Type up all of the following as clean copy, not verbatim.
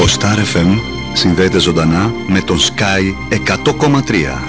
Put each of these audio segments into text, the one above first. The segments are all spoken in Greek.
Το Star FM συνδέεται ζωντανά με τον Sky 100,3.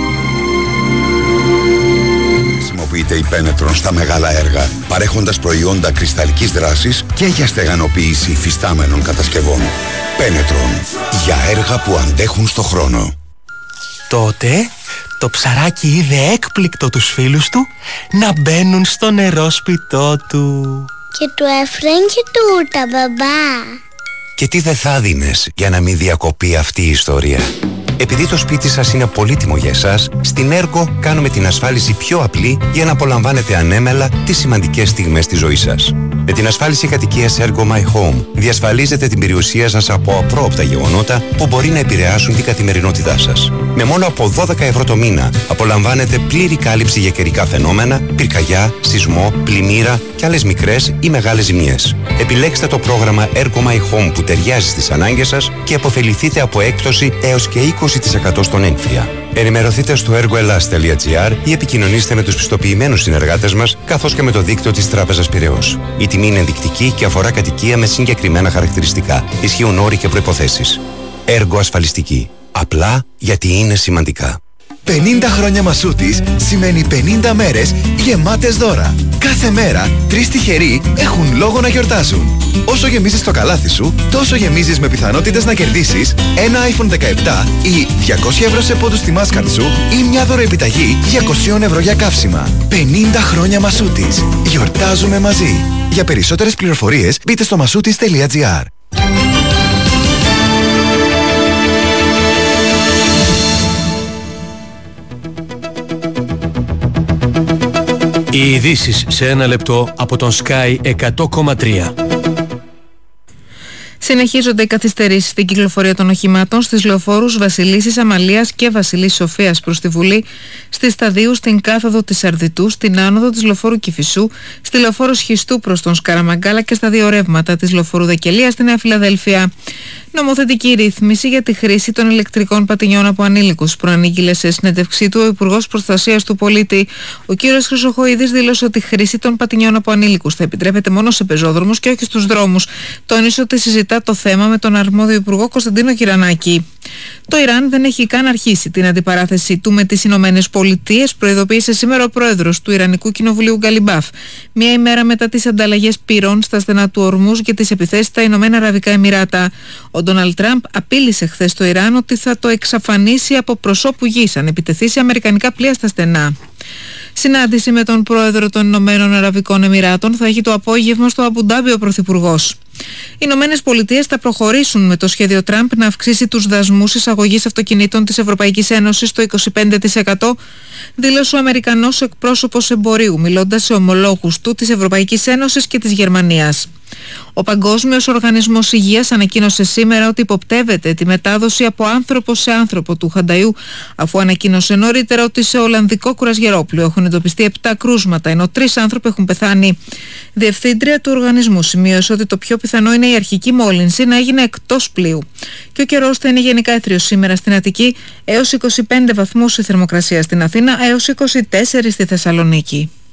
Χρησιμοποιείται η Penetron στα μεγάλα έργα, παρέχοντας προϊόντα κρυσταλλικής δράσης και για στεγανοποίηση υφιστάμενων κατασκευών. Penetron, για έργα που αντέχουν στο χρόνο. Τότε το ψαράκι είδε έκπληκτο τους φίλους του να μπαίνουν στο νερόσπιτό του. Και του έφεραν και τούρτα, μπαμπά. Και τι δεν θα δίνες για να μην διακοπεί αυτή η ιστορία? Επειδή το σπίτι σας είναι πολύτιμο για εσάς, στην Ergo κάνουμε την ασφάλιση πιο απλή για να απολαμβάνετε ανέμελα τις σημαντικές στιγμές της ζωής σας. Με την ασφάλιση κατοικίας Ergo My Home διασφαλίζετε την περιουσία σας από απρόοπτα γεγονότα που μπορεί να επηρεάσουν την καθημερινότητά σας. Με μόνο από 12 ευρώ το μήνα απολαμβάνετε πλήρη κάλυψη για καιρικά φαινόμενα, πυρκαγιά, σεισμό, πλημμύρα και άλλες μικρές ή μεγάλες ζημιές. Επιλέξτε το πρόγραμμα Ergo My Home που ταιριάζει στις ανάγκες σας και αποφεληθείτε από έκπτωση έως και 20% στον έμφυα. Ενημερωθείτε στο ergoelas.gr ή επικοινωνήστε με τους πιστοποιημένους συνεργάτες μας, καθώς και με το δίκτυο της Τράπεζας Πειραιώς. Η τιμή είναι ενδεικτική και αφορά κατοικία με συγκεκριμένα χαρακτηριστικά. Ισχύουν όροι και προϋποθέσεις. Ergo ασφαλιστική. Απλά γιατί είναι σημαντικά. 50 χρόνια Μασούτης σημαίνει 50 μέρες γεμάτες δώρα. Κάθε μέρα 3 τυχεροί έχουν λόγο να γιορτάζουν. Όσο γεμίζεις το καλάθι σου, τόσο γεμίζεις με πιθανότητες να κερδίσεις ένα iPhone 17 ή 200 ευρώ σε πόντους στη Mastercard σου ή μια δωροεπιταγή 200 ευρώ για καύσιμα. 50 χρόνια Μασούτης. Γιορτάζουμε μαζί. Για περισσότερες πληροφορίες μπείτε στο masoutis.gr. Οι ειδήσεις σε ένα λεπτό από τον Sky 100,3. Συνεχίζονται οι καθυστερήσεις στην κυκλοφορία των οχημάτων στις λεωφόρους Βασιλίσσης Αμαλίας και Βασιλής Σοφίας προς τη Βουλή, στη Σταδίου, στην κάθοδο της Αρδιτού, στην άνοδο της λεωφόρου Κηφισού, στη λεωφόρο Σχιστού προς τον Σκαραμαγκάλα και στα δύο ρεύματα της λεωφόρου Δεκελία στη Νέα Φιλαδέλφια. Νομοθετική ρύθμιση για τη χρήση των ηλεκτρικών πατινιών από ανήλικους. Προανήγγειλε σε συνέντευξή του ο Υπουργός Προστασίας του Πολίτη. Ο κ. Χρυσοχοΐδης δήλωσε ότι η χρήση των πατινιών από ανήλικους θα επιτρέπεται μόνο σε πεζόδρομους και όχι στους δρόμους. Τόνισε ότι συζητά το θέμα με τον αρμόδιο Υπουργό Κωνσταντίνο Κυρανάκη. Το Ιράν δεν έχει καν αρχίσει την αντιπαράθεση του με τις Ηνωμένες Πολιτείες, προειδοποίησε σήμερα ο πρόεδρος του Ιρανικού Κοινοβουλίου Γκαλιμπάφ, μία ημέρα μετά τις ανταλλαγές πυρών στα στενά του Ορμούζ και τις επιθέσεις στα Ηνωμένα Αραβικά Εμιράτα. Ο Ντόναλντ Τραμπ απείλησε χθες το Ιράν ότι θα το εξαφανίσει από προσώπου γης αν επιτεθεί σε αμερικανικά πλοία στα στενά. Συνάντηση με τον πρόεδρο των Ηνωμένων Αραβικών Εμιράτων θα έχει το απόγευμα στο Αμπουντάμπι ο Πρωθυπουργός. Οι Ηνωμένες Πολιτείες θα προχωρήσουν με το σχέδιο Τραμπ να αυξήσει τους δασμούς εισαγωγής αυτοκινήτων της Ευρωπαϊκής Ένωσης στο 25%, δήλωσε ο Αμερικανός εκπρόσωπος εμπορίου, μιλώντας σε ομολόγους του της Ευρωπαϊκής Ένωσης και της Γερμανίας. Ο Παγκόσμιος Οργανισμός Υγείας ανακοίνωσε σήμερα ότι υποπτεύεται τη μετάδοση από άνθρωπο σε άνθρωπο του χανταϊού, αφού ανακοίνωσε νωρίτερα ότι σε Ολλανδικό κουρασγερόπλοιο έχουν εντοπιστεί 7 κρούσματα, ενώ 3 άνθρωποι έχουν πεθάνει. Διευθύντρια του οργανισμού σημείωσε ότι το πιο πιθανό είναι η αρχική μόλυνση να έγινε εκτός πλοίου. Και ο καιρός θα είναι γενικά έθριος σήμερα στην Αττική, έως 25 βαθμούς η θερμοκρασία στην Αθήνα, έως 24 στη Θεσσαλονίκη.